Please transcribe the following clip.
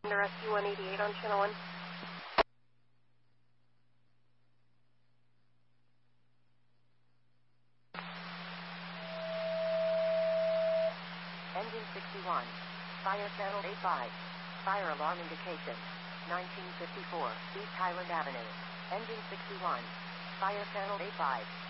Rescue 188 on channel 1. Engine 61. Fire channel 85. Fire alarm indication. 1954, East Highland Avenue. Engine 61. Fire channel 85.